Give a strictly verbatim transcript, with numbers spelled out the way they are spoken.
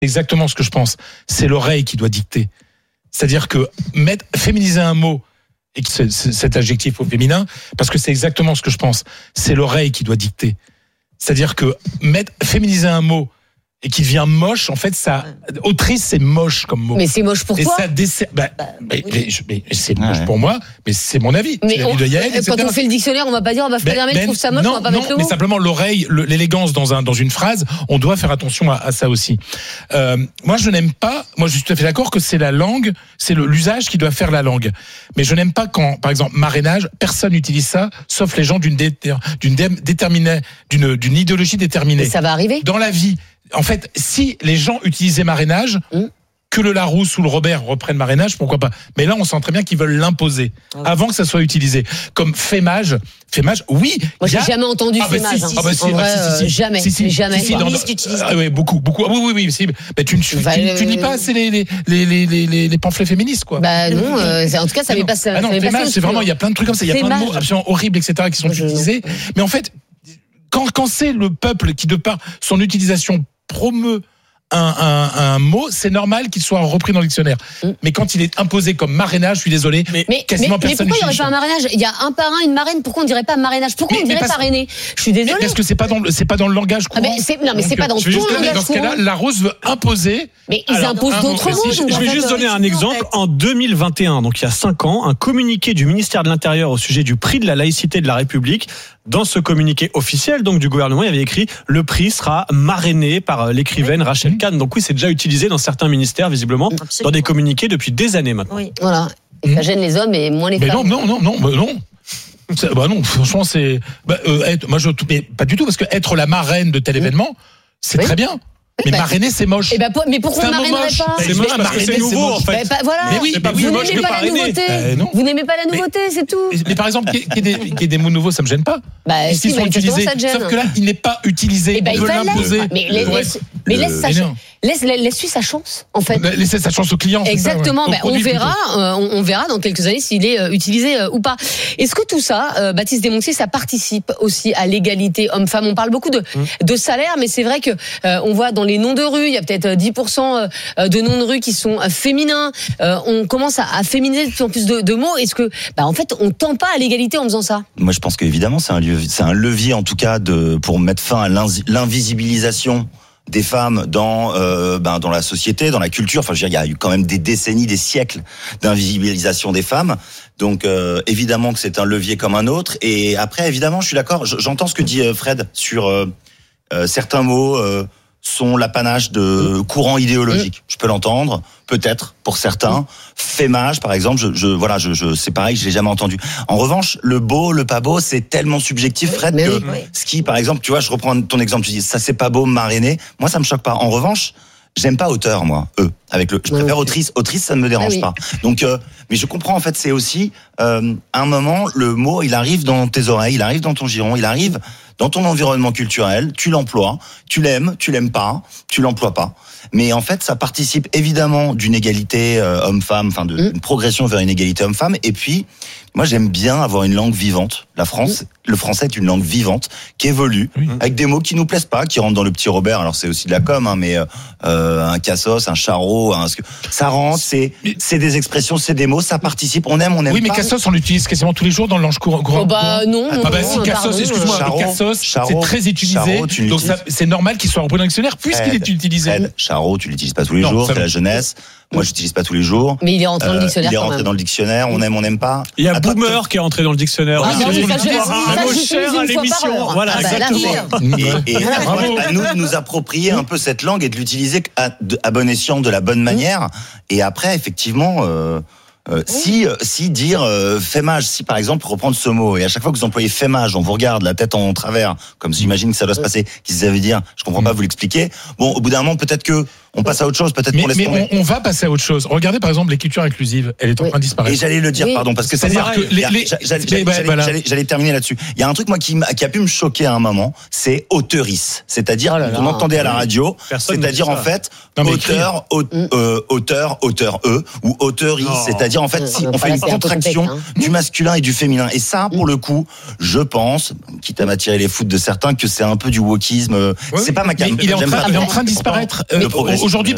exactement ce que je pense. C'est l'oreille qui doit dicter. C'est-à-dire que mettre, féminiser un mot, et que c'est, c'est cet adjectif au féminin, parce que c'est exactement ce que je pense. C'est l'oreille qui doit dicter. C'est-à-dire que mettre, féminiser un mot, et qui devient moche, en fait, ça, autrice, c'est moche comme mot. Mais c'est moche pour et toi. Ça dessert, bah, bah, mais, oui. mais, mais c'est moche ouais. pour moi, mais c'est mon avis. Mais c'est on, l'avis de Yael, quand on fait le dictionnaire, on va pas dire, on va faire ben, je trouve ça moche, non, on va pas non, mettre le mais mot. simplement l'oreille, le, l'élégance dans un, dans une phrase, on doit faire attention à, à ça aussi. Euh, moi, je n'aime pas, moi, je suis tout à fait d'accord que c'est la langue, c'est le, l'usage qui doit faire la langue. Mais je n'aime pas quand, par exemple, marrainage, personne n'utilise ça, sauf les gens d'une, dé, d'une dé, déterminée, d'une, d'une idéologie déterminée. Et ça va arriver. Dans la vie. En fait, si les gens utilisaient marrainage, mmh. que le Larousse ou le Robert reprennent marrainage, pourquoi pas. Mais là, on sent très bien qu'ils veulent l'imposer mmh. avant que ça soit utilisé. Comme fémage, fémage, oui. Moi, j'ai a... jamais entendu ah, bah, fémage. Si, hein. si, ah, bah, si, en vrai, ah, si, si, jamais, si, si, jamais. Si, si, dans, ah, oui, beaucoup, beaucoup. Ah, oui, oui, oui. Si, bah, tu ne tu, bah, tu, euh, tu lis pas assez les, les, les, les, les, les pamphlets féministes, quoi. Bah non, euh, en tout cas, ça m'est pas ça. Ah non, fémage, c'est vraiment, il y a plein de trucs comme ça. Il y a plein de mots absolument horribles, et cetera, qui sont utilisés. Mais en fait, quand, quand c'est le peuple qui, de par son utilisation, promeut Un, un, un mot, c'est normal qu'il soit repris dans le dictionnaire. Mm. Mais quand il est imposé comme marrainage, je suis désolé, mais, quasiment mais, personne mais pourquoi il n'y aurait cherche. pas un marrainage ? Il y a un parrain, une marraine, pourquoi on ne dirait pas marrainage ? Pourquoi mais, on dirait parrainer ? Je suis désolé. Parce que c'est pas dans le, c'est pas dans le langage courant. Ah mais c'est, non, mais c'est donc, pas dans tout le langage courant. Dans ce cas-là, la Rose veut imposer. Mais ils alors, imposent d'autres mots. Je vais juste donner un exemple. En deux mille vingt et un, donc il y a cinq ans, un communiqué du ministère de l'Intérieur au sujet du prix de la laïcité de la République. Dans ce communiqué officiel donc du gouvernement, il y avait écrit « Le prix sera marrainé par l'écrivaine oui. Rachel Kahn ». Donc oui, c'est déjà utilisé dans certains ministères, visiblement, Absolument. Dans des communiqués depuis des années maintenant. Oui. Voilà. Et ça gêne les hommes et moins les mais femmes. Non, non, non, non, bah non. C'est, bah non, franchement, c'est... Bah, euh, être, moi, je, mais pas du tout, parce que être la marraine de tel événement, c'est oui. très bien. Mais bah, marrainer, c'est moche. Et bah, mais pourquoi on marrainerait pas ? C'est moche parce que c'est nouveau, en fait. Bah, voilà. Mais oui, c'est pas oui, vous moche n'aimez que pas la nouveauté. Euh, vous n'aimez pas la nouveauté, mais, c'est tout. Mais, mais par exemple, qu'il y, ait des, qu'il y ait des mots nouveaux, ça me gêne pas. Bah, Ils si, sont utilisés. Sauf que là, il n'est pas utilisé. Et bah, on peut l'imposer. Mais laisse, mais laisse sa chance. Laisse, laisse-lui sa chance, en fait. Laissez sa chance au client. Exactement. Ça, ouais. ben, on verra, euh, on, on verra dans quelques années s'il est euh, utilisé euh, ou pas. Est-ce que tout ça, euh, Baptiste Desmontiers, ça participe aussi à l'égalité homme-femme ? On parle beaucoup de, mmh. de salaire, mais c'est vrai que euh, on voit dans les noms de rue, il y a peut-être dix pour cent de noms de rue qui sont féminins. Euh, on commence à, à féminiser de plus en plus de, de mots. Est-ce que, bah, en fait, on tend pas à l'égalité en faisant ça ? Moi, je pense qu'évidemment, c'est un levier, c'est un levier en tout cas de pour mettre fin à l'invisibilisation des femmes dans euh, ben dans la société, dans la culture. Enfin, je veux dire, il y a eu quand même des décennies, des siècles d'invisibilisation des femmes. Donc, euh, évidemment que c'est un levier comme un autre. Et après, évidemment, je suis d'accord. J'entends ce que dit Fred sur euh, euh, certains mots euh, sont l'apanage de courants idéologiques. Je peux l'entendre, peut-être pour certains. Fémage, par exemple, je, je voilà, je, je c'est pareil, je l'ai jamais entendu. En revanche, le beau, le pas beau, c'est tellement subjectif, Fred, mais que oui, oui. ce qui, par exemple, tu vois, je reprends ton exemple, tu dis ça c'est pas beau, marrainer. Moi, ça me choque pas. En revanche, j'aime pas auteur, moi, eux. Avec le, je préfère oui, autrice. Autrice, ça ne me dérange ah, oui. pas. Donc, euh, mais je comprends en fait, c'est aussi euh, à un moment le mot, il arrive dans tes oreilles, il arrive dans ton giron, il arrive dans ton environnement culturel. Tu l'emploies, tu l'aimes, tu l'aimes pas, tu l'emploies pas. Mais en fait, ça participe évidemment d'une égalité euh, homme-femme, enfin de, mmh. d'une progression vers une égalité homme-femme. Et puis, moi, j'aime bien avoir une langue vivante. La France, mmh. le français est une langue vivante qui évolue mmh. avec des mots qui nous plaisent pas, qui rentrent dans le petit Robert. Alors c'est aussi de la com, hein, mais euh, un cassos, un charreau, un... ça rentre. C'est c'est des expressions, c'est des mots, ça participe. On aime, on aime oui, mais pas. cassos, on l'utilise quasiment tous les jours dans le langage courant. Oh bah non. Ah bah si, cassos, excuse-moi, charreau, cassos, charreau, c'est très utilisé. Charreau, donc ça, c'est normal qu'il soit repris dans le dictionnaire puisqu'il est utilisé. Fred, charreau, tu l'utilises pas tous les non, jours, c'est va. la jeunesse. Moi, j'utilise pas tous les jours. Mais il est rentré dans le dictionnaire. Euh, il est rentré dans le dictionnaire. On aime, on n'aime pas. Il y a Attends, Boomer qui est entré dans le dictionnaire. Ah, ah, non, ça, un mot cher à l'émission. Voilà, ah, bah, exactement. Et, et à, à nous de nous approprier un peu cette langue et de l'utiliser à, à bon escient, de la bonne manière. Et après, effectivement. Euh, Euh, oui. Si si dire euh, fémage, si par exemple reprendre ce mot et à chaque fois que vous employez fémage, on vous regarde la tête en travers, comme j'imagine que ça doit se passer, qu'est-ce que ça veut dire ? Je comprends pas, vous l'expliquez. Bon, au bout d'un moment, peut-être que on passe à autre chose, peut-être mais, qu'on laisse mais tomber. on, on va passer à autre chose. Regardez par exemple l'écriture inclusive, elle est en oui. train de disparaître. Et j'allais le dire, oui. pardon, parce que c'est ça. Que les, les, j'allais, j'allais, bah, j'allais, voilà. j'allais, j'allais terminer là-dessus. Il y a un truc moi qui, qui a pu me choquer à un moment, c'est auteurice, c'est-à-dire oh on entendait à la radio, Personne c'est-à-dire en fait non, auteur, au, euh, auteur, auteur e ou auteurice, oh. c'est-à-dire en fait si on fait une contraction hein. du masculin et du féminin. Et ça, pour le coup, je pense, quitte à m'attirer les foudres de certains, que c'est un peu du wokisme. Oui, c'est pas ma cam. Il est en train, il est en train de disparaître. Euh, aujourd'hui,